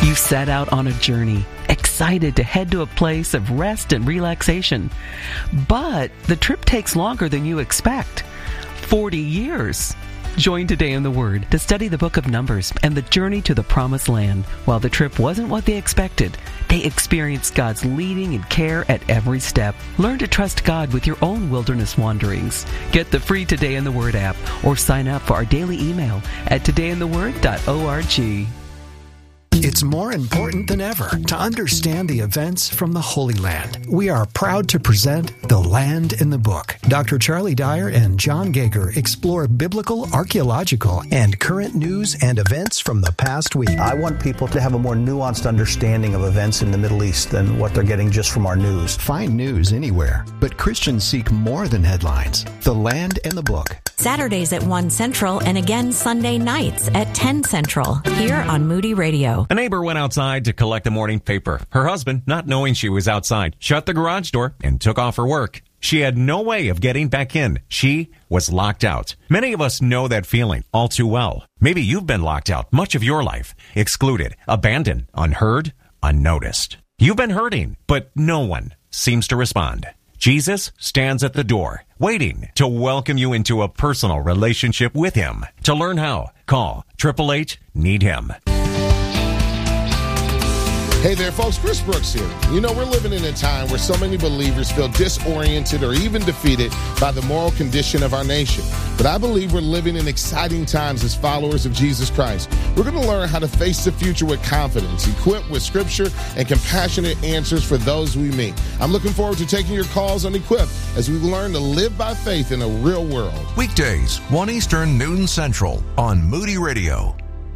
You set out on a journey, excited to head to a place of rest and relaxation. But the trip takes longer than you expect. 40 years. Join Today in the Word to study the book of Numbers and the journey to the Promised Land. While the trip wasn't what they expected, they experienced God's leading and care at every step. Learn to trust God with your own wilderness wanderings. Get the free Today in the Word app or sign up for our daily email at todayintheword.org. It's more important than ever to understand the events from the Holy Land. We are proud to present The Land in the Book. Dr. Charlie Dyer and John Gager explore biblical, archaeological, and current news and events from the past week. I want people to have a more nuanced understanding of events in the Middle East than what they're getting just from our news. Find news anywhere, but Christians seek more than headlines. The Land in the Book. Saturdays at 1 Central and again Sunday nights at 10 Central here on Moody Radio. A neighbor went outside to collect a morning paper. Her husband, not knowing she was outside, shut the garage door and took off her work. She had no way of getting back in. She was locked out. Many of us know that feeling all too well. Maybe you've been locked out much of your life, excluded, abandoned, unheard, unnoticed. You've been hurting, but no one seems to respond. Jesus stands at the door, waiting to welcome you into a personal relationship with Him. To learn how, call 888-NEED-HIM. Hey there, folks. Chris Brooks here. You know, we're living in a time where so many believers feel disoriented or even defeated by the moral condition of our nation. But I believe we're living in exciting times as followers of Jesus Christ. We're going to learn how to face the future with confidence, equipped with Scripture and compassionate answers for those we meet. I'm looking forward to taking your calls on Equip as we learn to live by faith in a real world. Weekdays, 1 Eastern, noon Central on Moody Radio.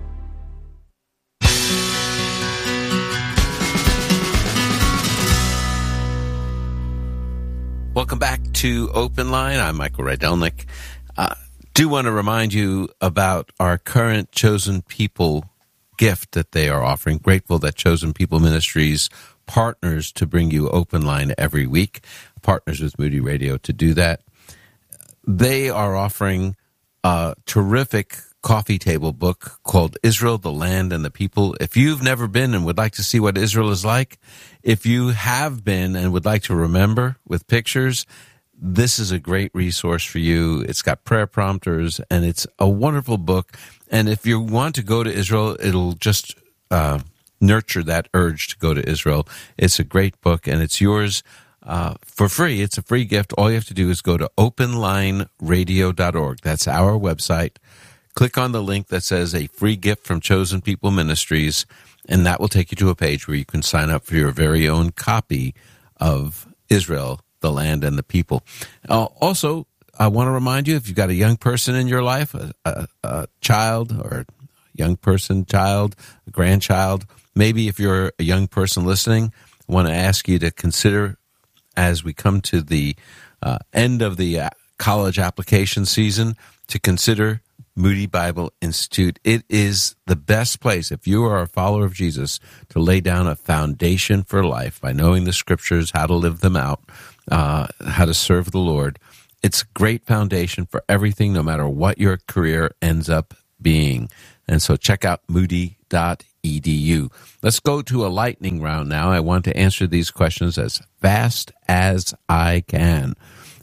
Welcome back to Open Line. I'm Michael Rydelnik. Do want to remind you about our current Chosen People gift that they are offering. Grateful that Chosen People Ministries partners to bring you Open Line every week, partners with Moody Radio to do that. They are offering a terrific coffee table book called Israel, the Land, and the People. If you've never been and would like to see what Israel is like, if you have been and would like to remember with pictures, this is a great resource for you. It's got prayer prompters, and it's a wonderful book. And if you want to go to Israel, it'll just nurture that urge to go to Israel. It's a great book, and it's yours for free. It's a free gift. All you have to do is go to openlineradio.org. That's our website. Click on the link that says a free gift from Chosen People Ministries, and that will take you to a page where you can sign up for your very own copy of Israel, the Land, and the People. Also, I want to remind you, if you've got a young person in your life, a child or a young person, child, a grandchild, maybe if you're a young person listening, I want to ask you to consider, as we come to the end of the college application season, to consider Moody Bible Institute. It is the best place, if you are a follower of Jesus, to lay down a foundation for life by knowing the Scriptures, how to live them out, how to serve the Lord. It's a great foundation for everything, no matter what your career ends up being. And so check out moody.edu. Let's go to a lightning round now. I want to answer these questions as fast as I can,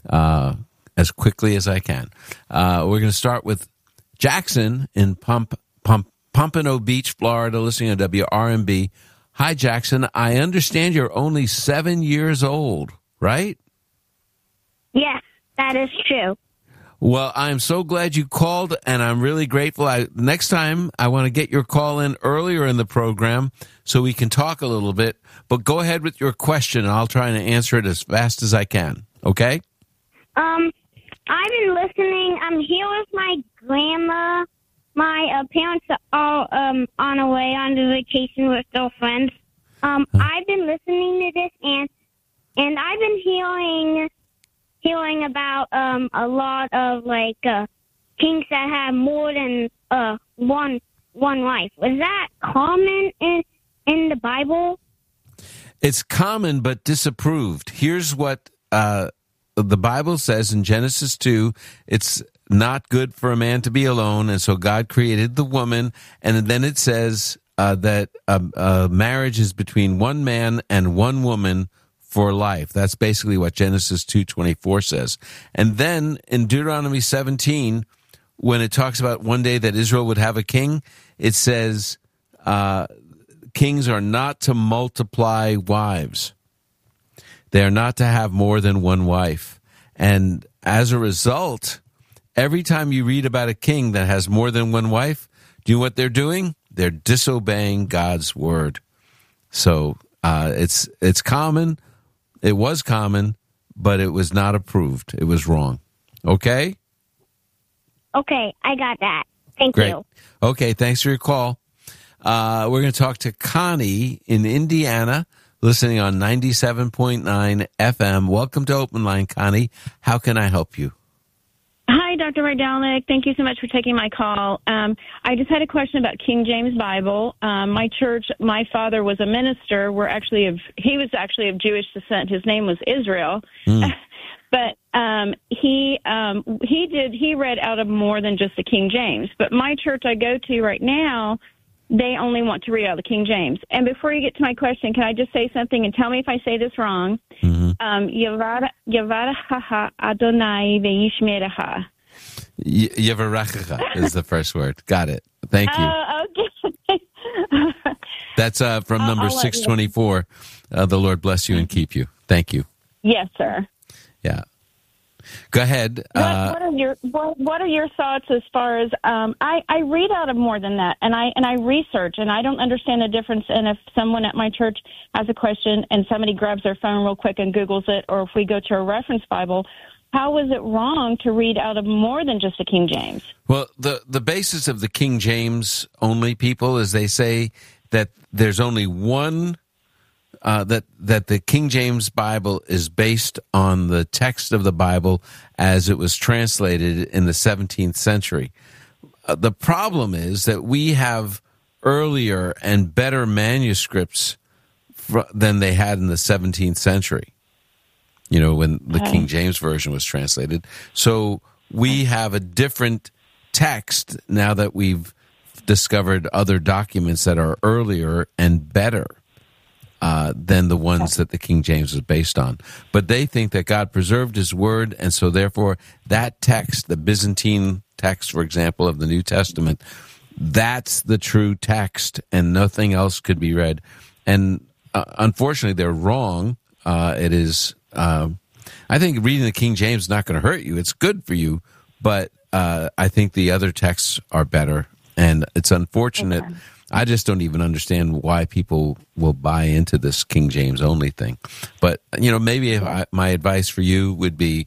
as quickly as I can. We're going to start with Jackson in Pompano Beach, Florida, listening to WRMB. Hi, Jackson. I understand you're only 7 years old, right? Yes, that is true. Well, I'm so glad you called, and I'm really grateful. Next time, I want to get your call in earlier in the program so we can talk a little bit. But go ahead with your question, and I'll try and answer it as fast as I can. Okay? I've been listening. I'm here with my grandma. My parents are all on a way on the vacation with their friends. I've been listening to this, and I've been hearing about a lot of kings that have more than one wife. Was that common in the Bible? It's common but disapproved. Here's what the Bible says in Genesis 2, it's not good for a man to be alone, and so God created the woman, and then it says marriage is between one man and one woman for life. That's basically what Genesis 2:24 says. And then in Deuteronomy 17, when it talks about one day that Israel would have a king, it says kings are not to multiply wives. They are not to have more than one wife. And as a result, every time you read about a king that has more than one wife, do you know what they're doing? They're disobeying God's word. So it's common. It was common, but it was not approved. It was wrong. Okay? Okay, I got that. Thank Great. you. Okay, thanks for your call. We're going to talk to Connie in Indiana, listening on 97.9 FM. Welcome to Open Line, Connie. How can I help you? Hi, Dr. Rydelnik. Thank you so much for taking my call. I just had a question about King James Bible. My church, my father was a minister. He was actually of Jewish descent. His name was Israel. But he read out of more than just the King James. But my church I go to right now, they only want to read out the King James. And before you get to my question, can I just say something and tell me if I say this wrong? Yavarachacha Adonai ve'yishmerecha. Yavarachacha is the first word. Got it. Thank you. Okay. That's from number 624. The Lord bless you and keep you. Thank you. Yes, sir. Yeah. Go ahead. What are your thoughts as far as I read out of more than that, and I research, and I don't understand the difference. And if someone at my church has a question and somebody grabs their phone real quick and Googles it, or if we go to a reference Bible, how is it wrong to read out of more than just the King James? Well, the basis of the King James only people is they say that there's only one. That the King James Bible is based on the text of the Bible as it was translated in the 17th century. The problem is that we have earlier and better manuscripts than they had in the 17th century, when the King James Version was translated. So we have a different text now that we've discovered other documents that are earlier and better than the ones that the King James was based on. But they think that God preserved his word, and so therefore that text, the Byzantine text, for example, of the New Testament, that's the true text, and nothing else could be read. And unfortunately, they're wrong. It is, I think reading the King James is not going to hurt you. It's good for you, but I think the other texts are better, and it's unfortunate. Okay. I just don't even understand why people will buy into this King James only thing. But, maybe my advice for you would be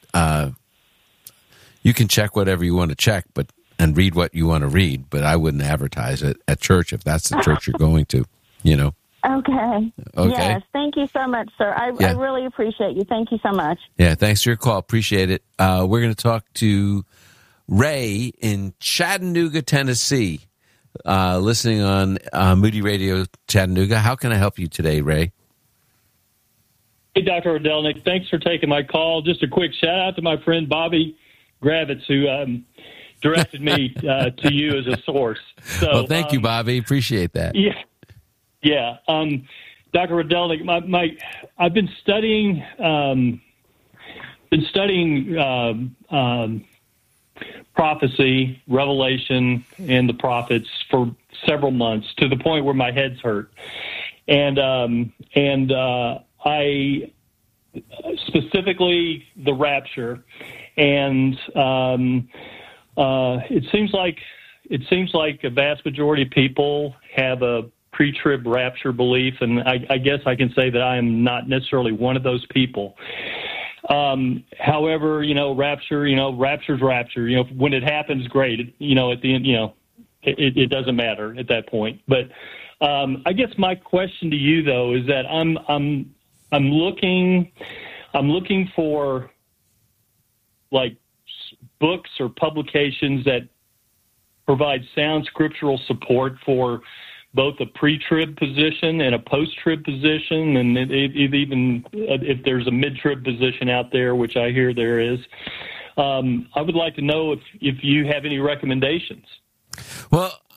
you can check whatever you want to check and read what you want to read, but I wouldn't advertise it at church if that's the church you're going to, Okay. Yes, thank you so much, sir. I really appreciate you. Thank you so much. Yeah, thanks for your call. Appreciate it. We're going to talk to Ray in Chattanooga, Tennessee. Listening on Moody Radio Chattanooga. How can I help you today, Ray? Hey, Dr. Rydelnik. Thanks for taking my call. Just a quick shout-out to my friend Bobby Gravitz, who directed me to you as a source. So, well, thank you, Bobby. Appreciate that. Yeah. Dr. Rydelnik, I've been studying prophecy, Revelation, and the prophets for several months, to the point where my head's hurt. And I specifically the rapture, and it seems like a vast majority of people have a pre-trib rapture belief, and I guess I can say that I am not necessarily one of those people. However, rapture's rapture. When it happens, great. At the end, it doesn't matter at that point. But I guess my question to you, though, is that I'm looking for like books or publications that provide sound scriptural support for both a pre-trib position and a post-trib position, and even if there's a mid-trib position out there, which I hear there is. I would like to know if you have any recommendations. Well,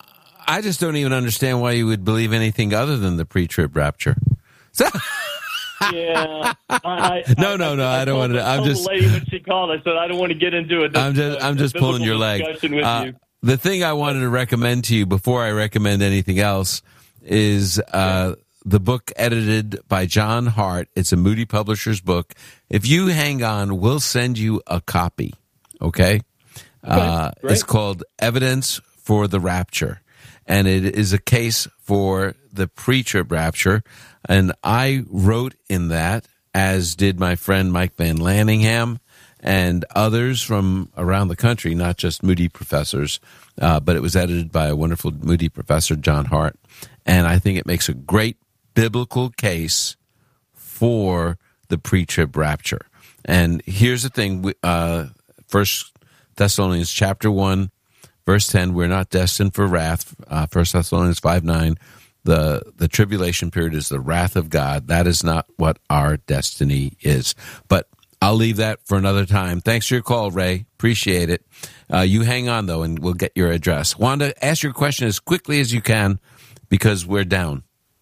I just don't even understand why you would believe anything other than the pre-trib rapture. So, yeah. No, I don't want to. I'm just. The lady when she called, I said I don't want to get into it. I'm just pulling your leg. The thing I wanted to recommend to you before I recommend anything else is the book edited by John Hart. It's a Moody Publishers book. If you hang on, we'll send you a copy. Okay? It's called Evidence for the Rapture, and it is a case for the pre-trib rapture. And I wrote in that, as did my friend Mike Van Lanningham and others from around the country, not just Moody professors, but it was edited by a wonderful Moody professor, John Hart. And I think it makes a great biblical case for the pre-trib rapture. And here's the thing, 1 Thessalonians chapter 1, verse 10, we're not destined for wrath. 1 Thessalonians 5:9, the tribulation period is the wrath of God. That is not what our destiny is. But I'll leave that for another time. Thanks for your call, Ray. Appreciate it. You hang on, though, and we'll get your address. Wanda, ask your question as quickly as you can because we're down.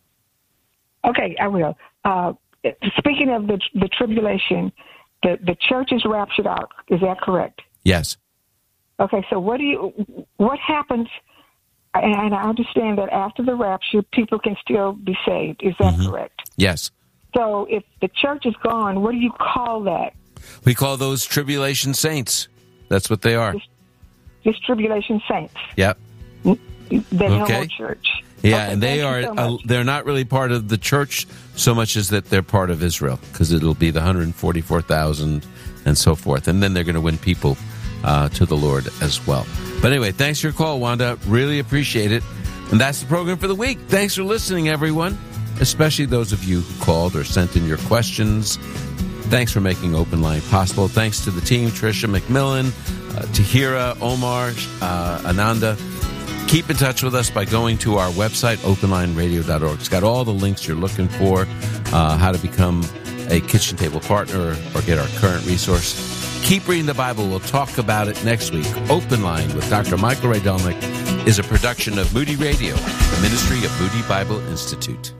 Okay, I will. Speaking of the tribulation, the church is raptured out. Is that correct? Yes. Okay, so what happens, and I understand that after the rapture, people can still be saved. Is that correct? Yes. So if the church is gone, what do you call that? We call those tribulation saints. That's what they are. Just tribulation saints. Yep. The whole church. Yeah, okay, and they are, they're not really part of the church so much as that they're part of Israel, because it'll be the 144,000 and so forth. And then they're going to win people to the Lord as well. But anyway, thanks for your call, Wanda. Really appreciate it. And that's the program for the week. Thanks for listening, everyone, especially those of you who called or sent in your questions. Thanks for making Open Line possible. Thanks to the team, Tricia McMillan, Tahira, Omar, Ananda. Keep in touch with us by going to our website, openlineradio.org. It's got all the links you're looking for, how to become a kitchen table partner or get our current resource. Keep reading the Bible. We'll talk about it next week. Open Line with Dr. Michael Rydelnik is a production of Moody Radio, the ministry of Moody Bible Institute.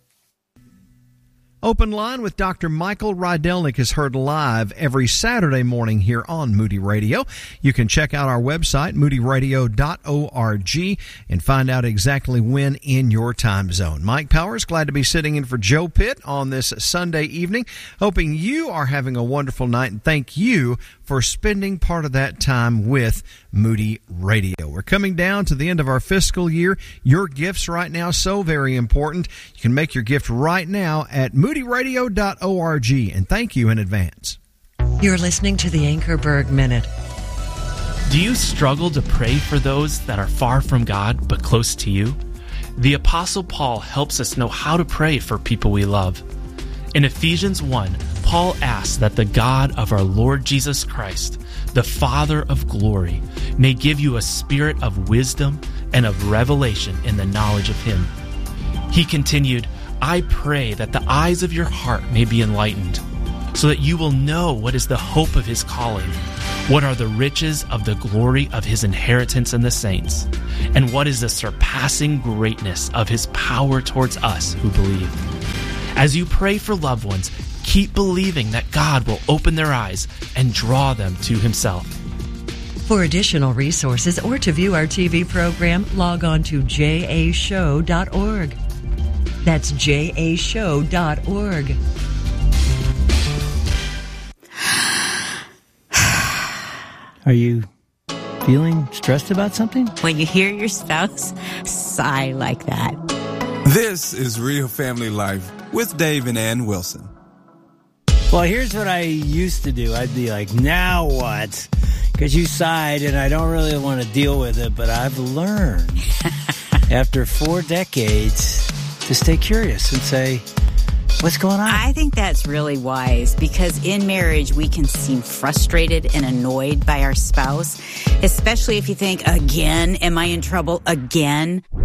Open Line with Dr. Michael Rydelnik is heard live every Saturday morning here on Moody Radio. You can check out our website, moodyradio.org, and find out exactly when in your time zone. Mike Powers, glad to be sitting in for Joe Pitt on this Sunday evening. Hoping you are having a wonderful night, and thank you for spending part of that time with Moody Radio. We're coming down to the end of our fiscal year. Your gifts right now, so very important. You can make your gift right now at moodyradio.org, and thank you in advance. You're listening to the Anchorberg Minute. Do you struggle to pray for those that are far from God but close to you? The Apostle Paul helps us know how to pray for people we love. In Ephesians 1, Paul asks that the God of our Lord Jesus Christ, the Father of glory, may give you a spirit of wisdom and of revelation in the knowledge of Him. He continued, I pray that the eyes of your heart may be enlightened, so that you will know what is the hope of His calling, what are the riches of the glory of His inheritance in the saints, and what is the surpassing greatness of His power towards us who believe. As you pray for loved ones, keep believing that God will open their eyes and draw them to Himself. For additional resources or to view our TV program, log on to jashow.org. That's jashow.org. Are you feeling stressed about something? When you hear your spouse sigh like that. This is Real Family Life with Dave and Ann Wilson. Well, here's what I used to do. I'd be like, now what? Because you sighed and I don't really want to deal with it, but I've learned after 4 decades to stay curious and say, what's going on? I think that's really wise because in marriage, we can seem frustrated and annoyed by our spouse, especially if you think, again, am I in trouble again?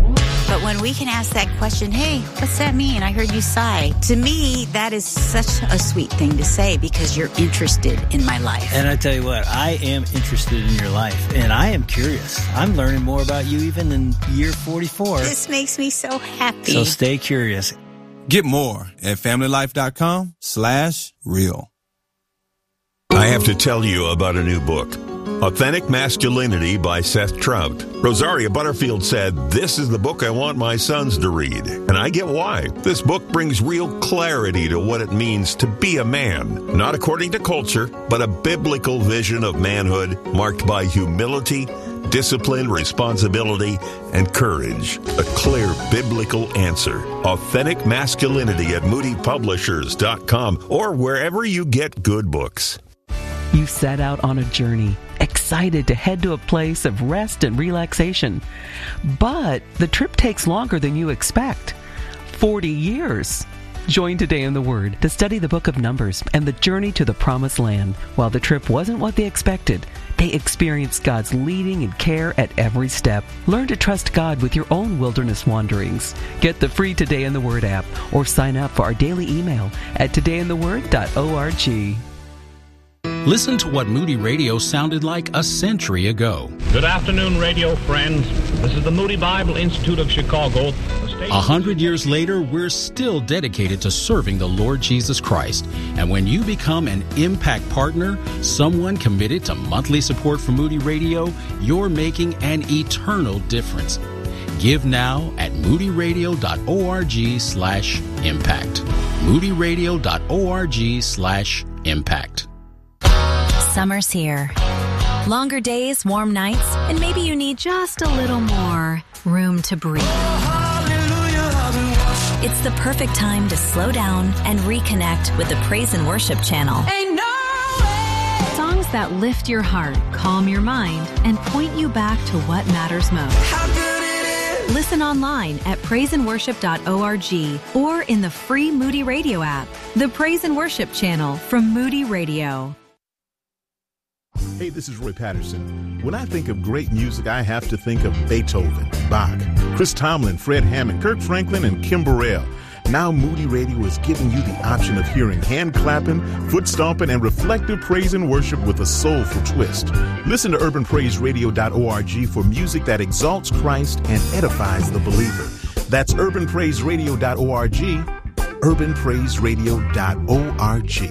But when we can ask that question, hey, what's that mean? I heard you sigh. To me, that is such a sweet thing to say because you're interested in my life. And I tell you what, I am interested in your life, and I am curious. I'm learning more about you even in year 44. This makes me so happy. So stay curious. Get more at familylife.com/real. I have to tell you about a new book, Authentic Masculinity by Seth Trout. Rosaria Butterfield said, "This is the book I want my sons to read." And I get why. This book brings real clarity to what it means to be a man. Not according to culture, but a biblical vision of manhood marked by humility, discipline, responsibility, and courage. A clear biblical answer. Authentic Masculinity at moodypublishers.com or wherever you get good books. You set out on a journey, excited to head to a place of rest and relaxation. But the trip takes longer than you expect. 40 years. Join Today in the Word to study the book of Numbers and the journey to the Promised Land. While the trip wasn't what they expected, they experienced God's leading and care at every step. Learn to trust God with your own wilderness wanderings. Get the free Today in the Word app or sign up for our daily email at todayintheword.org. Listen to what Moody Radio sounded like a century ago. Good afternoon, radio friends. This is the Moody Bible Institute of Chicago. 100 years later, we're still dedicated to serving the Lord Jesus Christ. And when you become an Impact Partner, someone committed to monthly support for Moody Radio, you're making an eternal difference. Give now at moodyradio.org/impact. moodyradio.org/impact. Summer's here. Longer days, warm nights, and maybe you need just a little more room to breathe. It's the perfect time to slow down and reconnect with the Praise and Worship channel. Songs that lift your heart, calm your mind, and point you back to what matters most. Listen online at praiseandworship.org or in the free Moody Radio app. The Praise and Worship channel from Moody Radio. Hey, this is Roy Patterson. When I think of great music, I have to think of Beethoven, Bach, Chris Tomlin, Fred Hammond, Kirk Franklin, and Kim Burrell. Now Moody Radio is giving you the option of hearing hand clapping, foot stomping, and reflective praise and worship with a soulful twist. Listen to urbanpraiseradio.org for music that exalts Christ and edifies the believer. That's urbanpraiseradio.org, urbanpraiseradio.org.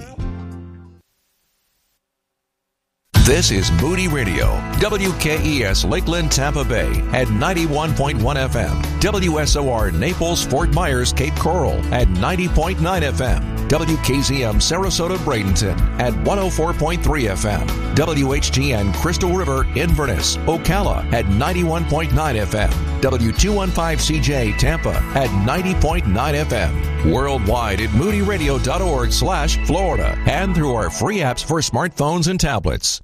This is Moody Radio, WKES Lakeland, Tampa Bay at 91.1 FM, WSOR Naples, Fort Myers, Cape Coral at 90.9 FM, WKZM Sarasota, Bradenton at 104.3 FM, WHTN Crystal River, Inverness, Ocala at 91.9 FM, W215CJ Tampa at 90.9 FM, worldwide at moodyradio.org/Florida, and through our free apps for smartphones and tablets.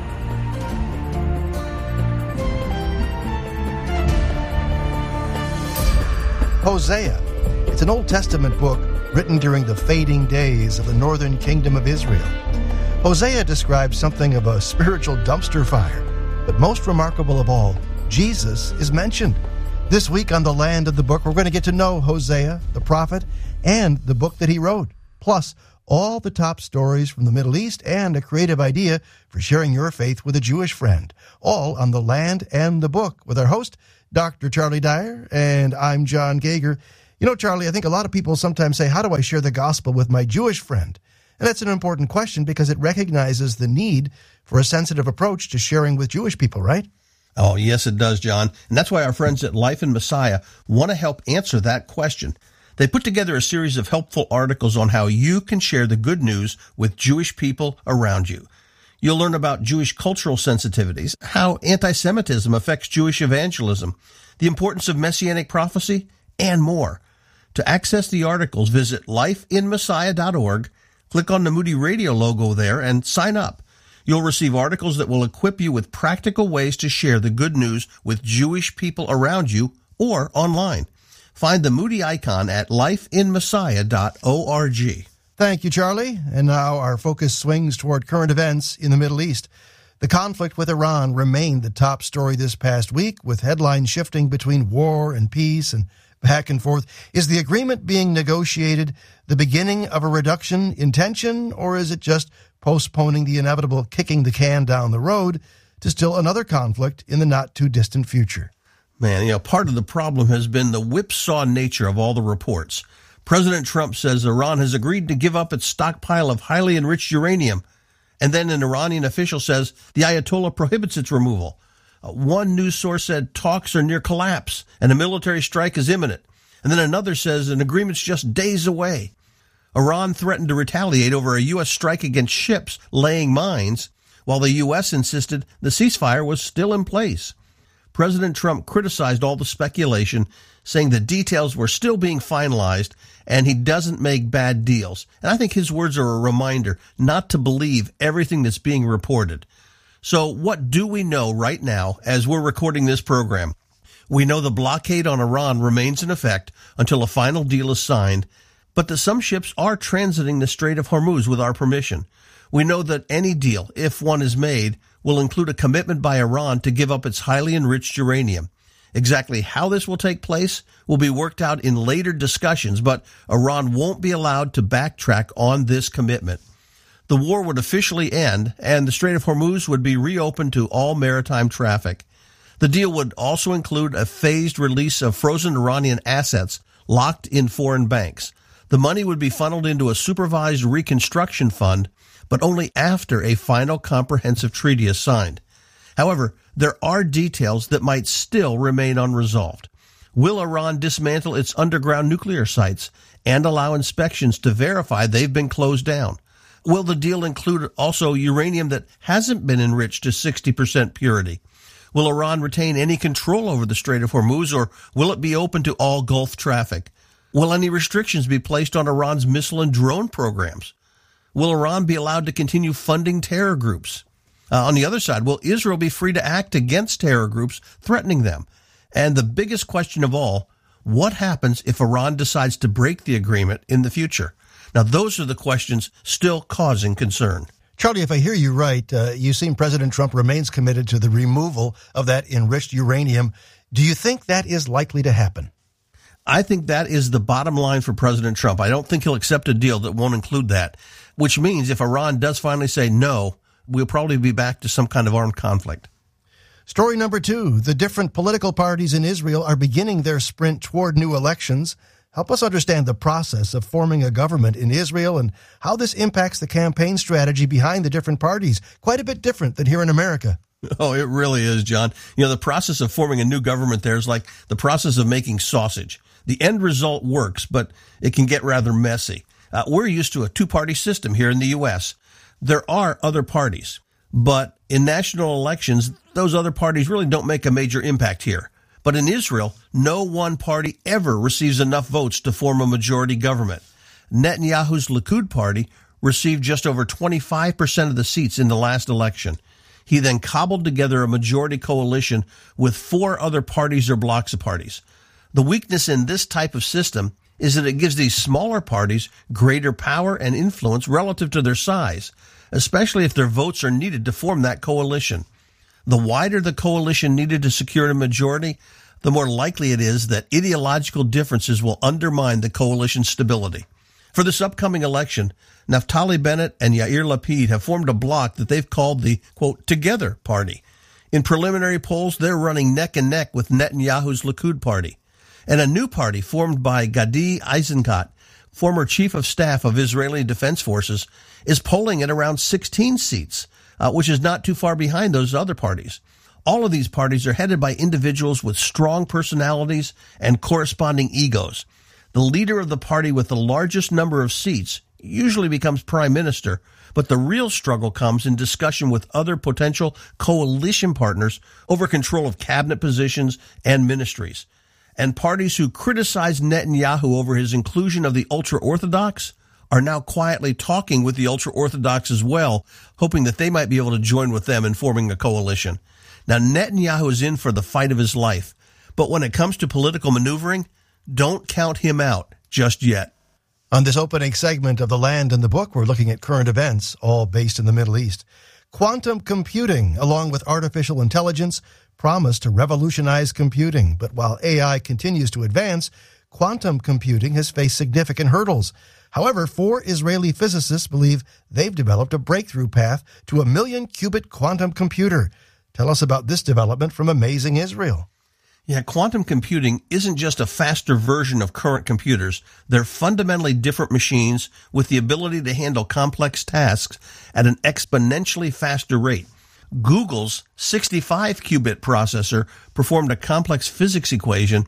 Hosea. It's an Old Testament book written during the fading days of the northern kingdom of Israel. Hosea describes something of a spiritual dumpster fire, but most remarkable of all, Jesus is mentioned. This week on The Land of the Book, we're going to get to know Hosea, the prophet, and the book that he wrote, plus all the top stories from the Middle East and a creative idea for sharing your faith with a Jewish friend, all on The Land and the Book with our host, Dr. Charlie Dyer, and I'm John Gager. You know, Charlie, I think a lot of people sometimes say, how do I share the gospel with my Jewish friend? And that's an important question because it recognizes the need for a sensitive approach to sharing with Jewish people, right? Oh, yes, it does, John. And that's why our friends at Life in Messiah want to help answer that question. They put together a series of helpful articles on how you can share the good news with Jewish people around you. You'll learn about Jewish cultural sensitivities, how anti-Semitism affects Jewish evangelism, the importance of messianic prophecy, and more. To access the articles, visit lifeinmessiah.org, click on the Moody Radio logo there, and sign up. You'll receive articles that will equip you with practical ways to share the good news with Jewish people around you or online. Find the Moody icon at lifeinmessiah.org. Thank you, Charlie. And now our focus swings toward current events in the Middle East. The conflict with Iran remained the top story this past week, with headlines shifting between war and peace and back and forth. Is the agreement being negotiated the beginning of a reduction in tension, or is it just postponing the inevitable, kicking the can down the road to still another conflict in the not-too-distant future? Man, part of the problem has been the whipsaw nature of all the reports. President Trump says Iran has agreed to give up its stockpile of highly enriched uranium. And then an Iranian official says the Ayatollah prohibits its removal. One news source said talks are near collapse and a military strike is imminent. And then another says an agreement's just days away. Iran threatened to retaliate over a U.S. strike against ships laying mines, while the U.S. insisted the ceasefire was still in place. President Trump criticized all the speculation, saying the details were still being finalized and he doesn't make bad deals. And I think his words are a reminder not to believe everything that's being reported. So what do we know right now as we're recording this program? We know the blockade on Iran remains in effect until a final deal is signed, but that some ships are transiting the Strait of Hormuz with our permission. We know that any deal, if one is made, will include a commitment by Iran to give up its highly enriched uranium. Exactly how this will take place will be worked out in later discussions, but Iran won't be allowed to backtrack on this commitment. The war would officially end, and the Strait of Hormuz would be reopened to all maritime traffic. The deal would also include a phased release of frozen Iranian assets locked in foreign banks. The money would be funneled into a supervised reconstruction fund, but only after a final comprehensive treaty is signed. However, there are details that might still remain unresolved. Will Iran dismantle its underground nuclear sites and allow inspections to verify they've been closed down? Will the deal include also uranium that hasn't been enriched to 60% purity? Will Iran retain any control over the Strait of Hormuz, or will it be open to all Gulf traffic? Will any restrictions be placed on Iran's missile and drone programs? Will Iran be allowed to continue funding terror groups? On the other side, will Israel be free to act against terror groups threatening them? And the biggest question of all, what happens if Iran decides to break the agreement in the future? Now, those are the questions still causing concern. Charlie, if I hear you right, you seem President Trump remains committed to the removal of that enriched uranium. Do you think that is likely to happen? I think that is the bottom line for President Trump. I don't think he'll accept a deal that won't include that, which means if Iran does finally say no, we'll probably be back to some kind of armed conflict. Story number 2, the different political parties in Israel are beginning their sprint toward new elections. Help us understand the process of forming a government in Israel and how this impacts the campaign strategy behind the different parties. Quite a bit different than here in America. Oh, it really is, John. The process of forming a new government there is like the process of making sausage. The end result works, but it can get rather messy. We're used to a two-party system here in the U.S. There are other parties, but in national elections, those other parties really don't make a major impact here. But in Israel, no one party ever receives enough votes to form a majority government. Netanyahu's Likud party received just over 25% of the seats in the last election. He then cobbled together a majority coalition with 4 other parties or blocks of parties. The weakness in this type of system is that it gives these smaller parties greater power and influence relative to their size, especially if their votes are needed to form that coalition. The wider the coalition needed to secure a majority, the more likely it is that ideological differences will undermine the coalition's stability. For this upcoming election, Naftali Bennett and Yair Lapid have formed a bloc that they've called the, quote, Together Party. In preliminary polls, they're running neck and neck with Netanyahu's Likud party. And a new party formed by Gadi Eisenkot, former chief of staff of Israeli Defense Forces, is polling at around 16 seats, which is not too far behind those other parties. All of these parties are headed by individuals with strong personalities and corresponding egos. The leader of the party with the largest number of seats usually becomes prime minister, but the real struggle comes in discussion with other potential coalition partners over control of cabinet positions and ministries. And parties who criticize Netanyahu over his inclusion of the ultra-Orthodox are now quietly talking with the ultra-Orthodox as well, hoping that they might be able to join with them in forming a coalition. Now, Netanyahu is in for the fight of his life, but when it comes to political maneuvering, don't count him out just yet. On this opening segment of The Land and the Book, we're looking at current events, all based in the Middle East. Quantum computing, along with artificial intelligence, promise to revolutionize computing. But while AI continues to advance, quantum computing has faced significant hurdles. However, 4 Israeli physicists believe they've developed a breakthrough path to a 1 million qubit quantum computer. Tell us about this development from Amazing Israel. Yeah, quantum computing isn't just a faster version of current computers. They're fundamentally different machines with the ability to handle complex tasks at an exponentially faster rate. Google's 65-qubit processor performed a complex physics equation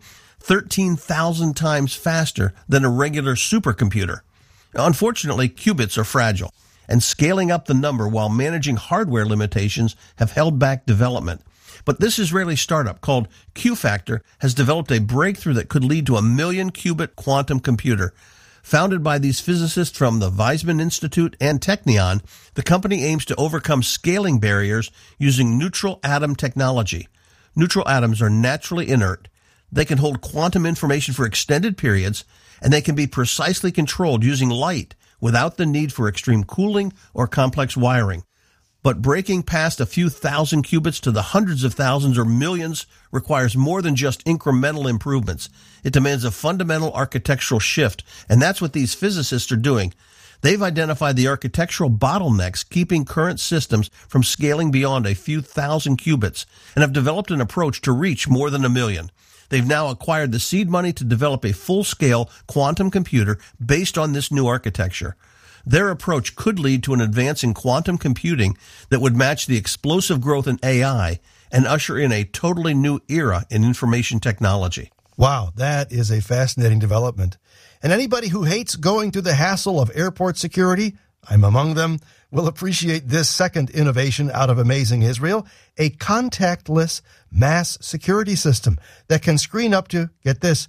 13,000 times faster than a regular supercomputer. Unfortunately, qubits are fragile, and scaling up the number while managing hardware limitations have held back development. But this Israeli startup called Q-Factor has developed a breakthrough that could lead to a 1 million qubit quantum computer. Founded by these physicists from the Weizmann Institute and Technion, the company aims to overcome scaling barriers using neutral atom technology. Neutral atoms are naturally inert. They can hold quantum information for extended periods, and they can be precisely controlled using light without the need for extreme cooling or complex wiring. But breaking past a few thousand qubits to the hundreds of thousands or millions requires more than just incremental improvements. It demands a fundamental architectural shift, and that's what these physicists are doing. They've identified the architectural bottlenecks keeping current systems from scaling beyond a few thousand qubits and have developed an approach to reach more than 1 million. They've now acquired the seed money to develop a full-scale quantum computer based on this new architecture. Their approach could lead to an advance in quantum computing that would match the explosive growth in AI and usher in a totally new era in information technology. Wow, that is a fascinating development. And anybody who hates going through the hassle of airport security, I'm among them, will appreciate this second innovation out of Amazing Israel, a contactless mass security system that can screen up to, get this,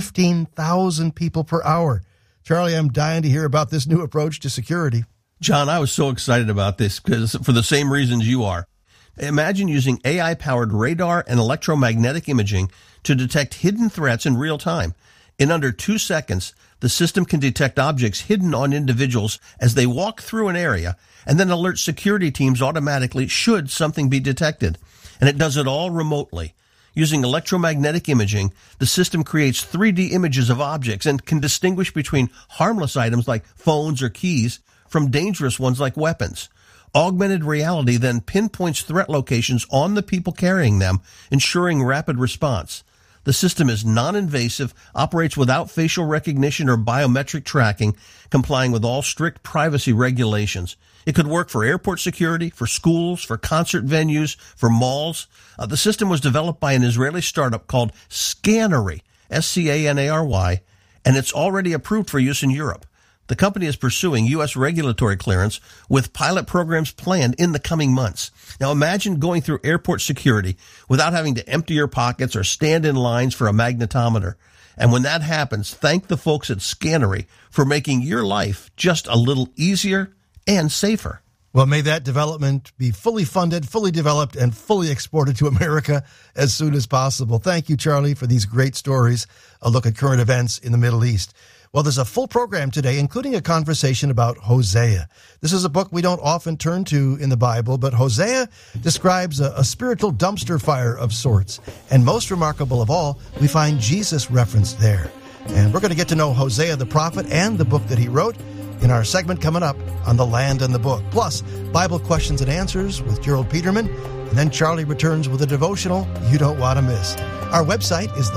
15,000 people per hour. Charlie, I'm dying to hear about this new approach to security. John, I was so excited about this because for the same reasons you are. Imagine using AI-powered radar and electromagnetic imaging to detect hidden threats in real time. In under 2 seconds, the system can detect objects hidden on individuals as they walk through an area and then alert security teams automatically should something be detected. And it does it all remotely. Using electromagnetic imaging, the system creates 3D images of objects and can distinguish between harmless items like phones or keys from dangerous ones like weapons. Augmented reality then pinpoints threat locations on the people carrying them, ensuring rapid response. The system is non-invasive, operates without facial recognition or biometric tracking, complying with all strict privacy regulations. It could work for airport security, for schools, for concert venues, for malls. The system was developed by an Israeli startup called Scanary, S-C-A-N-A-R-Y, and it's already approved for use in Europe. The company is pursuing U.S. regulatory clearance with pilot programs planned in the coming months. Now imagine going through airport security without having to empty your pockets or stand in lines for a magnetometer. And when that happens, thank the folks at Scanary for making your life just a little easier and safer. Well, may that development be fully funded, fully developed, and fully exported to America as soon as possible. Thank you, Charlie, for these great stories. A look at current events in the Middle East. Well, there's a full program today, including a conversation about Hosea. This is a book we don't often turn to in the Bible, but Hosea describes a spiritual dumpster fire of sorts. And most remarkable of all, we find Jesus referenced there. And we're going to get to know Hosea the prophet and the book that he wrote in our segment coming up on The Land and the Book. Plus, Bible questions and answers with Gerald Peterman. And then Charlie returns with a devotional you don't want to miss. Our website is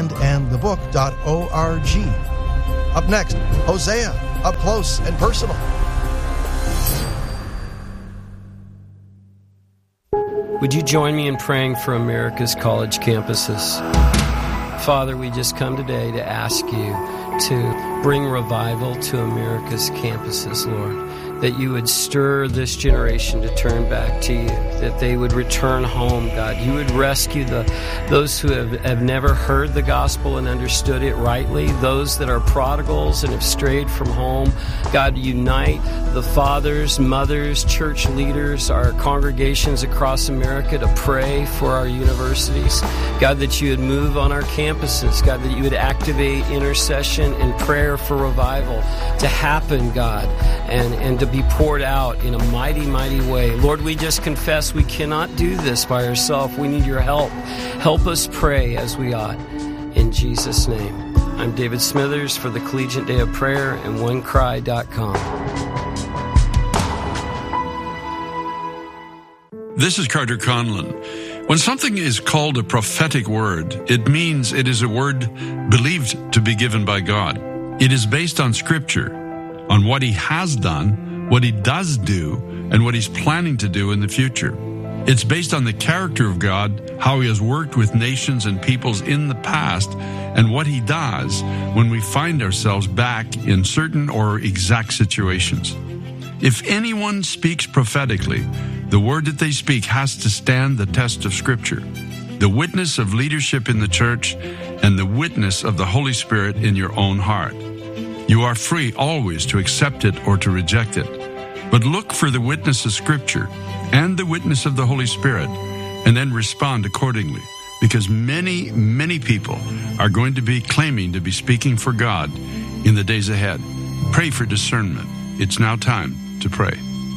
thelandandthebook.org. Up next, Hosea, up close and personal. Would you join me in praying for America's college campuses? Father, we just come today to ask you to bring revival to America's campuses, Lord. That you would stir this generation to turn back to you, that they would return home, God. You would rescue those who have never heard the gospel and understood it rightly, those that are prodigals and have strayed from home. God, unite the fathers, mothers, church leaders, our congregations across America to pray for our universities. God, that you would move on our campuses. God, that you would activate intercession and prayer for revival to happen, God, and to be poured out in a mighty, mighty way. Lord, we just confess we cannot do this by ourselves. We need your help. Help us pray as we ought. In Jesus' name. I'm David Smithers for the Collegiate Day of Prayer and OneCry.com. This is Carter Conlon. When something is called a prophetic word, it means it is a word believed to be given by God. It is based on Scripture, on what He has done, what He does do, and what He's planning to do in the future. It's based on the character of God, how He has worked with nations and peoples in the past, and what He does when we find ourselves back in certain or exact situations. If anyone speaks prophetically, the word that they speak has to stand the test of Scripture, the witness of leadership in the church, and the witness of the Holy Spirit in your own heart. You are free always to accept it or to reject it, but look for the witness of Scripture and the witness of the Holy Spirit, and then respond accordingly, because many, many people are going to be claiming to be speaking for God in the days ahead. Pray for discernment. It's now time to pray.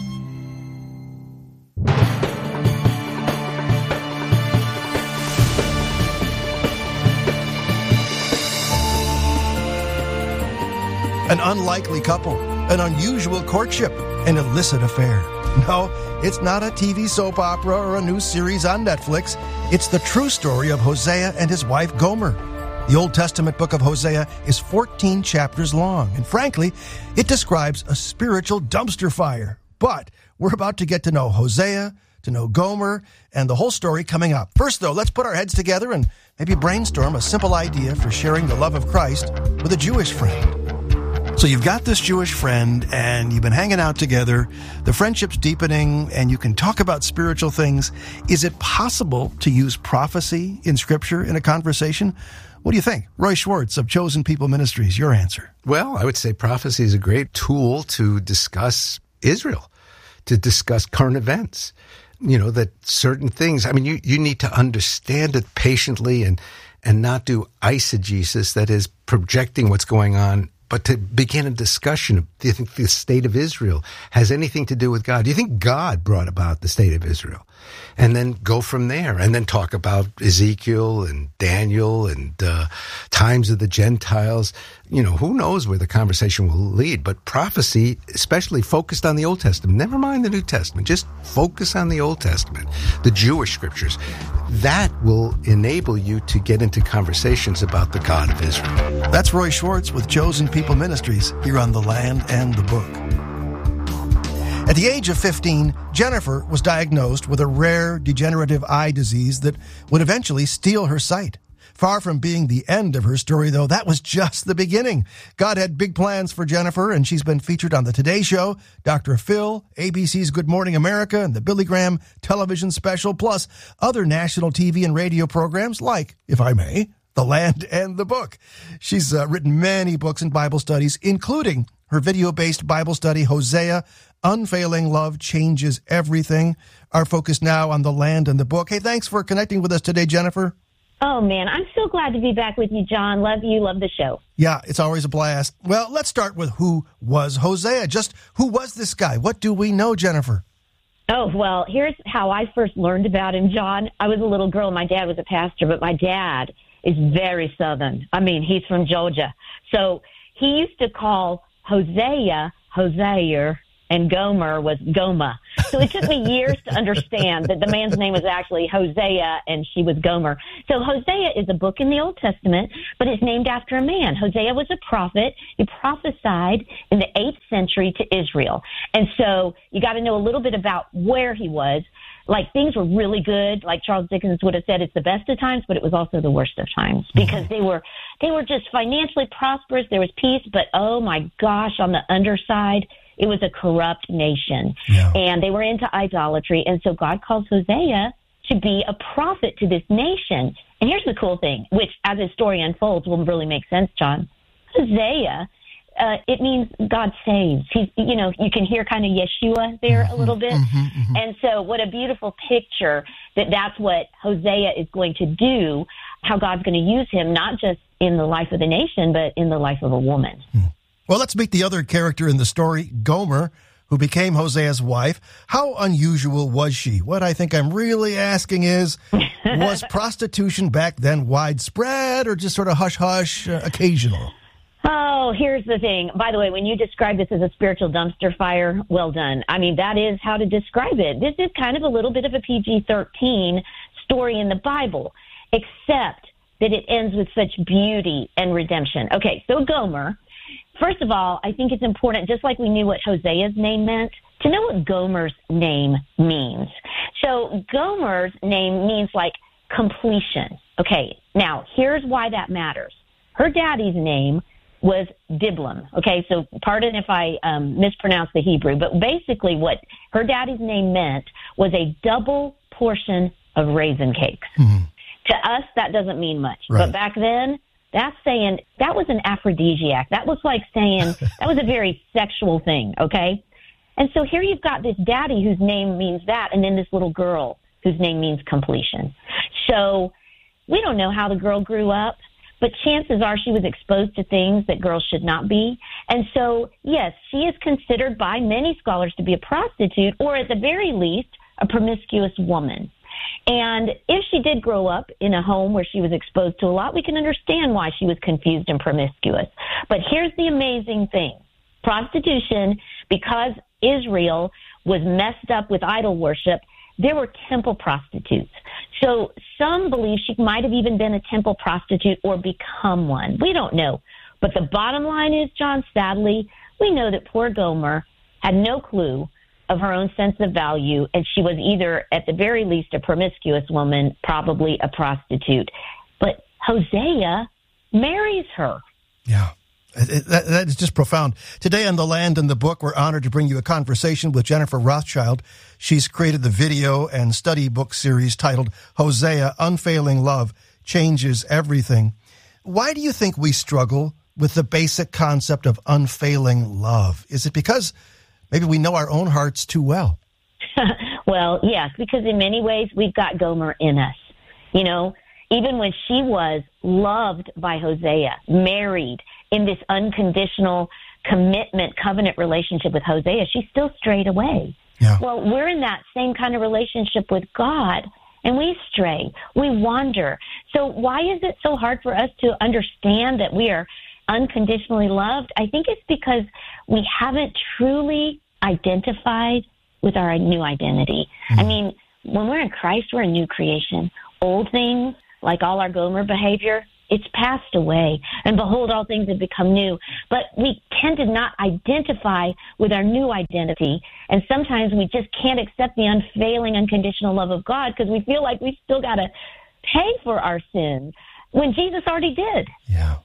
An unlikely couple, an unusual courtship, an illicit affair. No, it's not a TV soap opera or a new series on Netflix. It's the true story of Hosea and his wife Gomer. The Old Testament book of Hosea is 14 chapters long, and frankly, it describes a spiritual dumpster fire. But we're about to get to know Hosea, to know Gomer, and the whole story coming up. First, though, let's put our heads together and maybe brainstorm a simple idea for sharing the love of Christ with a Jewish friend. So you've got this Jewish friend, and you've been hanging out together. The friendship's deepening, and you can talk about spiritual things. Is it possible to use prophecy in Scripture in a conversation? What do you think? Roy Schwartz of Chosen People Ministries, your answer. Well, I would say prophecy is a great tool to discuss Israel, to discuss current events. You know, that certain things, I mean, you need to understand it patiently and not do eisegesis, that is, projecting what's going on, but to begin a discussion of, do you think the state of Israel has anything to do with God? Do you think God brought about the state of Israel? And then go from there, and then talk about Ezekiel and Daniel and times of the Gentiles. You know, who knows where the conversation will lead, but prophecy, especially focused on the Old Testament, never mind the New Testament, just focus on the Old Testament, the Jewish scriptures. That will enable you to get into conversations about the God of Israel. That's Roy Schwartz with Chosen People Ministries here on The Land and the Book. At the age of 15, Jennifer was diagnosed with a rare degenerative eye disease that would eventually steal her sight. Far from being the end of her story, though, that was just the beginning. God had big plans for Jennifer, and she's been featured on The Today Show, Dr. Phil, ABC's Good Morning America, and the Billy Graham television special, plus other national TV and radio programs like, if I may, The Land and the Book. She's written many books and Bible studies, including her video-based Bible study, Hosea, Unfailing Love Changes Everything. Our focus now on The Land and the Book. Hey, thanks for connecting with us today, Jennifer. Oh, man, I'm so glad to be back with you, John. Love you, love the show. Yeah, it's always a blast. Well, let's start with who was Hosea. Just who was this guy? What do we know, Jennifer? Oh, well, here's how I first learned about him, John. I was a little girl. My dad was a pastor, but my dad is very Southern. I mean, he's from Georgia. So he used to call Hosea, Hosea, and Gomer was Goma. So it took me years to understand that the man's name was actually Hosea and she was Gomer. So Hosea is a book in the Old Testament, but it's named after a man. Hosea was a prophet. He prophesied in the 8th century to Israel. And so you got to know a little bit about where he was. Like, things were really good. Like Charles Dickens would have said, it's the best of times, but it was also the worst of times because they were just financially prosperous. There was peace, but oh my gosh, on the underside, it was a corrupt nation, and they were into idolatry. And so God calls Hosea to be a prophet to this nation. And here's the cool thing, which as the story unfolds will really make sense, John. Hosea, it means God saves. He's, you know, you can hear kind of Yeshua there a little bit. And so what a beautiful picture that's what Hosea is going to do, how God's going to use him, not just in the life of the nation, but in the life of a woman. Well, let's meet the other character in the story, Gomer. who became Hosea's wife. How unusual was she? What I think I'm really asking is, was prostitution back then widespread or just sort of hush-hush, occasional? Oh, here's the thing. By the way, when you describe this as a spiritual dumpster fire, well done. I mean, that is how to describe it. This is kind of a little bit of a PG-13 story in the Bible, except that it ends with such beauty and redemption. Okay, so Gomer, first of all, I think it's important, just like we knew what Hosea's name meant, to know what Gomer's name means. So Gomer's name means like completion. Okay, now here's why that matters. Her daddy's name was Diblam. Okay, so pardon if I mispronounce the Hebrew, but basically what her daddy's name meant was a double portion of raisin cakes. Mm-hmm. To us, that doesn't mean much. Right. But back then, that's saying that was an aphrodisiac. That was like saying that was a very sexual thing, okay? And so here you've got this daddy whose name means that, and then this little girl whose name means completion. So we don't know how the girl grew up, but chances are she was exposed to things that girls should not be. And so, yes, she is considered by many scholars to be a prostitute, or at the very least, a promiscuous woman. And if she did grow up in a home where she was exposed to a lot, we can understand why she was confused and promiscuous. But here's the amazing thing. Prostitution, because Israel was messed up with idol worship, there were temple prostitutes. So some believe she might have even been a temple prostitute or become one. We don't know. But the bottom line is, John, sadly, we know that poor Gomer had no clue of her own sense of value, and she was either, at the very least, a promiscuous woman, probably a prostitute. But Hosea marries her. Yeah. That is just profound. Today on The Land and the Book, we're honored to bring you a conversation with Jennifer Rothschild. She's created the video and study book series titled Hosea, Unfailing Love Changes Everything. Why do you think we struggle with the basic concept of unfailing love? Is it because maybe we know our own hearts too well? Well, yes, because in many ways we've got Gomer in us. You know, even when she was loved by Hosea, married, in this unconditional commitment, covenant relationship with Hosea, she still strayed away. Yeah. Well, we're in that same kind of relationship with God, and we stray, we wander. So why is it so hard for us to understand that we are unconditionally loved? I think it's because we haven't truly identified with our new identity. Mm-hmm. I mean, when we're in Christ, we're a new creation. Old things, like all our Gomer behavior, it's passed away, and behold, all things have become new. But we tend to not identify with our new identity, and sometimes we just can't accept the unfailing, unconditional love of God because we feel like we've still got to pay for our sins when Jesus already did. Yeah.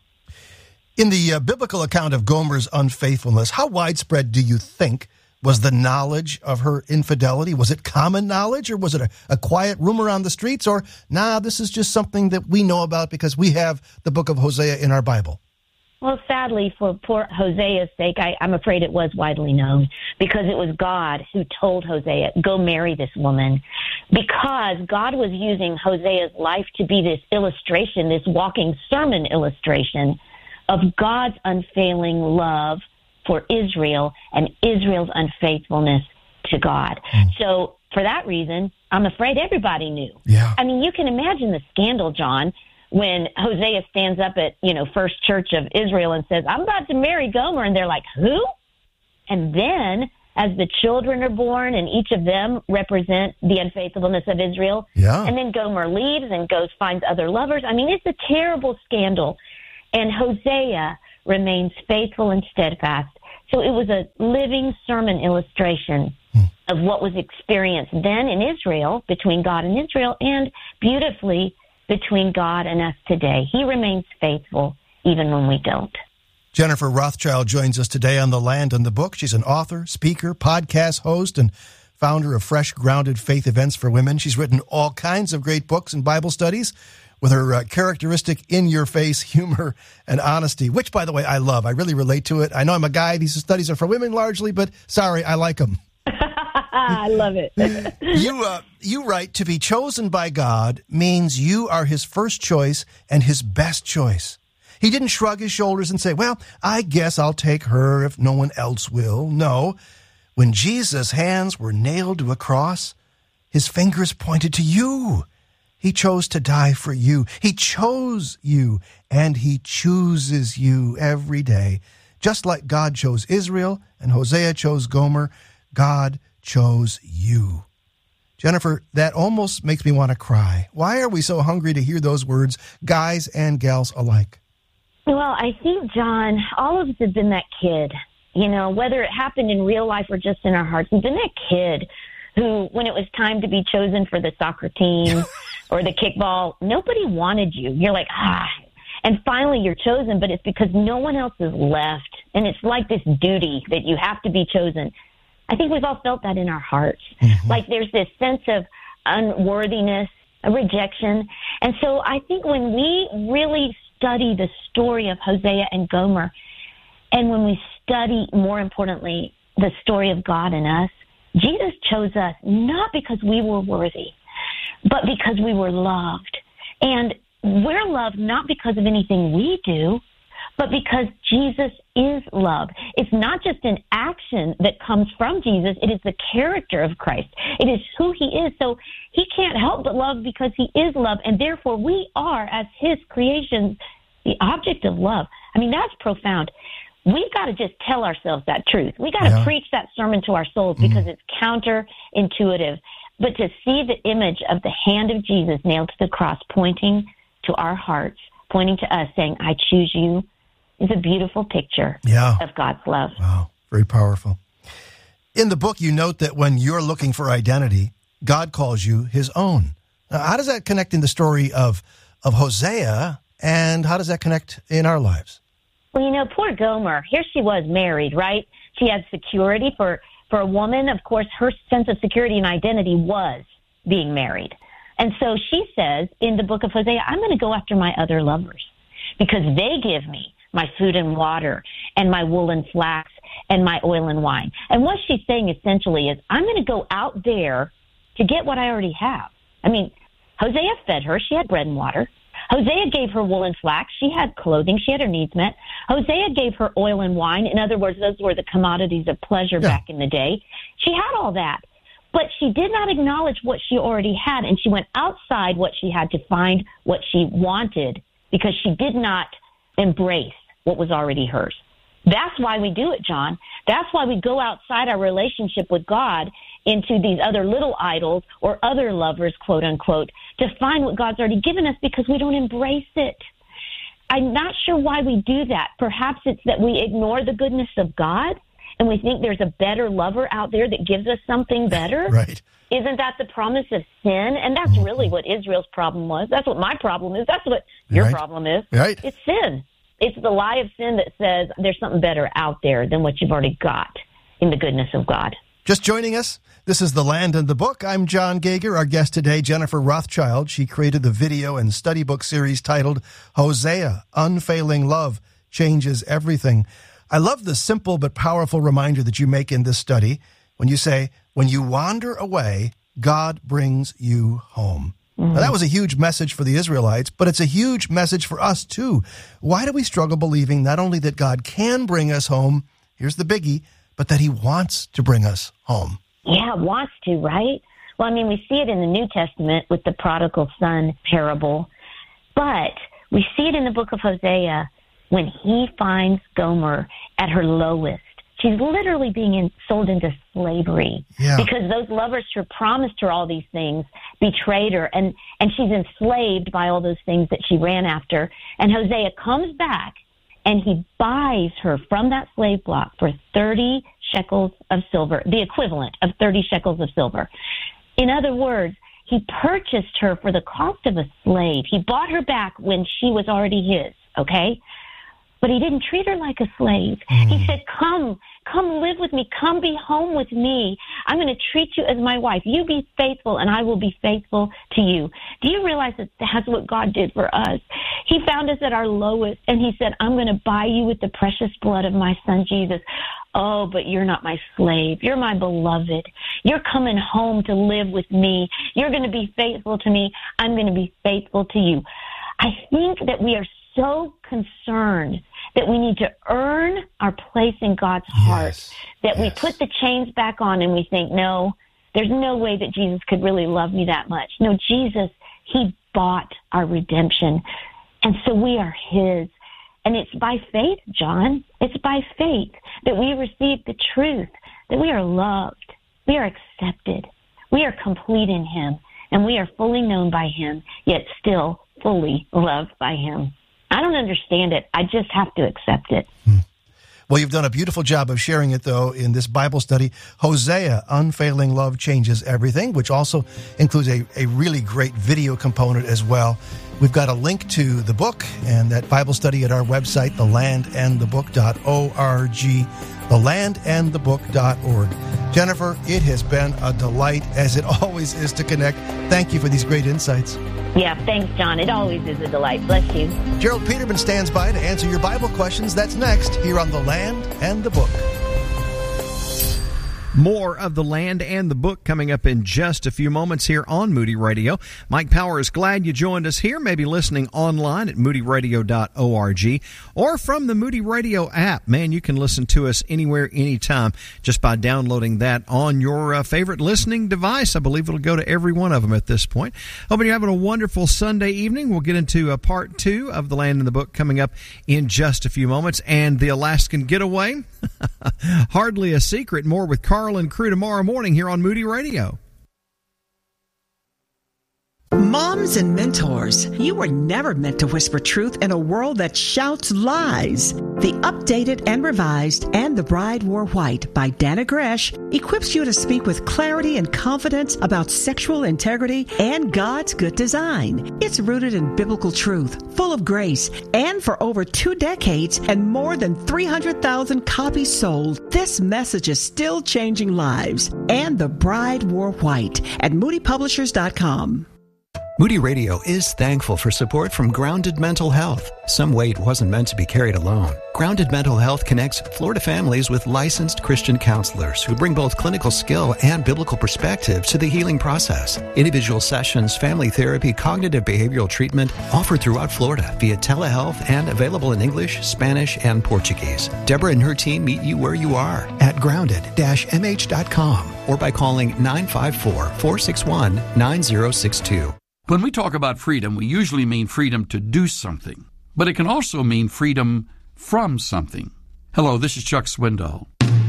In the biblical account of Gomer's unfaithfulness, how widespread do you think was the knowledge of her infidelity? Was it common knowledge, or was it a quiet rumor on the streets? Or, this is just something that we know about because we have the book of Hosea in our Bible? Well, sadly, for poor Hosea's sake, I'm afraid it was widely known because it was God who told Hosea, go marry this woman, because God was using Hosea's life to be this illustration, this walking sermon illustration of God's unfailing love for Israel and Israel's unfaithfulness to God. So for that reason, I'm afraid everybody knew. Yeah. I mean, you can imagine the scandal, John, when Hosea stands up at, First Church of Israel and says, I'm about to marry Gomer. And they're like, who? And then as the children are born and each of them represent the unfaithfulness of Israel. Yeah. And then Gomer leaves and finds other lovers. I mean, it's a terrible scandal. And Hosea remains faithful and steadfast. So it was a living sermon illustration of what was experienced then in Israel, between God and Israel, and beautifully between God and us today. He remains faithful even when we don't. Jennifer Rothschild joins us today on The Land and the Book. She's an author, speaker, podcast host, and founder of Fresh Grounded Faith Events for Women. She's written all kinds of great books and Bible studies with her characteristic in-your-face humor and honesty, which, by the way, I love. I really relate to it. I know I'm a guy. These studies are for women largely, but sorry, I like them. I love it. You write, to be chosen by God means you are his first choice and his best choice. He didn't shrug his shoulders and say, well, I guess I'll take her if no one else will. No. When Jesus' hands were nailed to a cross, his fingers pointed to you. He chose to die for you. He chose you, and he chooses you every day. Just like God chose Israel and Hosea chose Gomer, God chose you. Jennifer, that almost makes me want to cry. Why are we so hungry to hear those words, guys and gals alike? Well, I think, John, all of us have been that kid, whether it happened in real life or just in our hearts. We've been that kid who, when it was time to be chosen for the soccer team or the kickball, nobody wanted you. You're like, and finally you're chosen, but it's because no one else is left. And it's like this duty that you have to be chosen. I think we've all felt that in our hearts. Mm-hmm. Like there's this sense of unworthiness, a rejection. And so I think when we really study the story of Hosea and Gomer, and when we study, more importantly, the story of God in us, Jesus chose us not because we were worthy, but because we were loved. And we're loved not because of anything we do, but because Jesus is love. It's not just an action that comes from Jesus. It is the character of Christ. It is who he is. So he can't help but love because he is love. And therefore we are, as his creations, the object of love. I mean, that's profound. We've got to just tell ourselves that truth. We got to preach that sermon to our souls because it's counterintuitive. But to see the image of the hand of Jesus nailed to the cross, pointing to our hearts, pointing to us, saying, I choose you, is a beautiful picture of God's love. Wow, very powerful. In the book, you note that when you're looking for identity, God calls you his own. Now, how does that connect in the story of Hosea, and how does that connect in our lives? Well, poor Gomer, here she was married, right? She had security. For a woman, of course, her sense of security and identity was being married. And so she says in the book of Hosea, I'm going to go after my other lovers because they give me my food and water and my wool and flax and my oil and wine. And what she's saying essentially is, I'm going to go out there to get what I already have. I mean, Hosea fed her. She had bread and water. Hosea gave her wool and flax. She had clothing. She had her needs met. Hosea gave her oil and wine. In other words, those were the commodities of pleasure back in the day. She had all that. But she did not acknowledge what she already had, and she went outside what she had to find what she wanted because she did not embrace what was already hers. That's why we do it, John. That's why we go outside our relationship with God into these other little idols or other lovers, quote unquote, to find what God's already given us because we don't embrace it. I'm not sure why we do that. Perhaps it's that we ignore the goodness of God and we think there's a better lover out there that gives us something better. Right. Isn't that the promise of sin? And that's really what Israel's problem was. That's what my problem is. That's what your problem is. Right. It's sin. It's the lie of sin that says there's something better out there than what you've already got in the goodness of God. Just joining us, this is The Land and the Book. I'm John Gager. Our guest today, Jennifer Rothschild. She created the video and study book series titled Hosea, Unfailing Love Changes Everything. I love the simple but powerful reminder that you make in this study when you say, when you wander away, God brings you home. Now, that was a huge message for the Israelites, but it's a huge message for us, too. Why do we struggle believing not only that God can bring us home, here's the biggie, but that he wants to bring us home? Yeah, wants to, right? Well, I mean, we see it in the New Testament with the prodigal son parable, but we see it in the book of Hosea when he finds Gomer at her lowest. She's literally being sold into slavery because those lovers who promised her all these things betrayed her, and she's enslaved by all those things that she ran after. And Hosea comes back, and he buys her from that slave block for 30 shekels of silver, the equivalent of 30 shekels of silver. In other words, he purchased her for the cost of a slave. He bought her back when she was already his, okay? But he didn't treat her like a slave. He said, come live with me. Come be home with me. I'm going to treat you as my wife. You be faithful, and I will be faithful to you. Do you realize that that's what God did for us? He found us at our lowest, and he said, I'm going to buy you with the precious blood of my son, Jesus. Oh, but you're not my slave. You're my beloved. You're coming home to live with me. You're going to be faithful to me. I'm going to be faithful to you. I think that we are so concerned that we need to earn our place in God's heart, that we put the chains back on and we think, no, there's no way that Jesus could really love me that much. No, Jesus, he bought our redemption. And so we are his. And it's by faith, John. It's by faith that we receive the truth, that we are loved, we are accepted, we are complete in him, and we are fully known by him, yet still fully loved by him. I don't understand it. I just have to accept it. Well, you've done a beautiful job of sharing it, though, in this Bible study, Hosea, Unfailing Love Changes Everything, which also includes a really great video component as well. We've got a link to the book and that Bible study at our website, thelandandthebook.org, thelandandthebook.org. Jennifer, it has been a delight, as it always is, to connect. Thank you for these great insights. Yeah, thanks, John. It always is a delight. Bless you. Gerald Peterman stands by to answer your Bible questions. That's next here on The Land and the Book. More of The Land and the Book coming up in just a few moments here on Moody Radio. Mike Power is glad you joined us here, maybe listening online at moodyradio.org or from the Moody Radio app. Man, you can listen to us anywhere, anytime, just by downloading that on your favorite listening device. I believe it'll go to every one of them at this point. Hoping you're having a wonderful Sunday evening. We'll get into part 2 of The Land and the Book coming up in just a few moments. And the Alaskan Getaway, hardly a secret. More with Carl and crew tomorrow morning here on Moody Radio. Moms and mentors, you were never meant to whisper truth in a world that shouts lies. The updated and revised And the Bride Wore White by Dana Gresh equips you to speak with clarity and confidence about sexual integrity and God's good design. It's rooted in biblical truth, full of grace, and for over 2 decades and more than 300,000 copies sold, this message is still changing lives. And the Bride Wore White at moodypublishers.com. Moody Radio is thankful for support from Grounded Mental Health. Some weight wasn't meant to be carried alone. Grounded Mental Health connects Florida families with licensed Christian counselors who bring both clinical skill and biblical perspective to the healing process. Individual sessions, family therapy, cognitive behavioral treatment offered throughout Florida via telehealth and available in English, Spanish, and Portuguese. Deborah and her team meet you where you are at grounded-mh.com or by calling 954-461-9062. When we talk about freedom, we usually mean freedom to do something, but it can also mean freedom from something. Hello, this is Chuck Swindoll.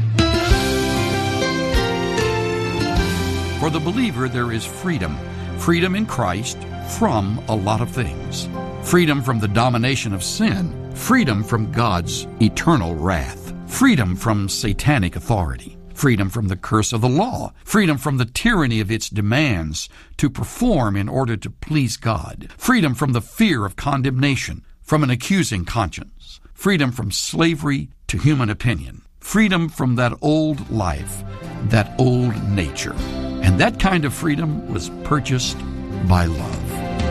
For the believer, there is freedom. Freedom in Christ from a lot of things. Freedom from the domination of sin. Freedom from God's eternal wrath. Freedom from satanic authority. Freedom from the curse of the law, freedom from the tyranny of its demands to perform in order to please God, freedom from the fear of condemnation, from an accusing conscience, freedom from slavery to human opinion, freedom from that old life, that old nature. And that kind of freedom was purchased by love.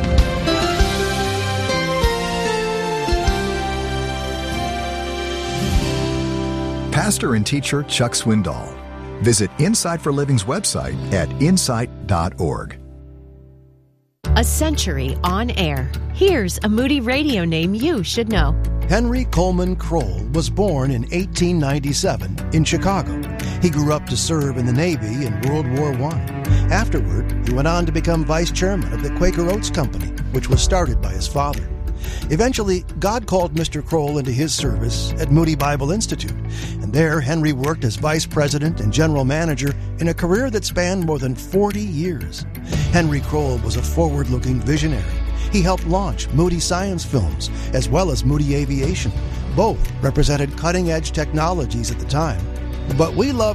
Pastor and teacher Chuck Swindoll. Visit Insight for Living's website at insight.org. A century on air. Here's a Moody Radio name you should know. Henry Coleman Kroll was born in 1897 in Chicago. He grew up to serve in the Navy in World War I. Afterward, he went on to become vice chairman of the Quaker Oats Company, which was started by his father. Eventually, God called Mr. Kroll into his service at Moody Bible Institute, and there Henry worked as vice president and general manager in a career that spanned more than 40 years. Henry Kroll was a forward-looking visionary. He helped launch Moody Science Films as well as Moody Aviation. Both represented cutting-edge technologies at the time. But we love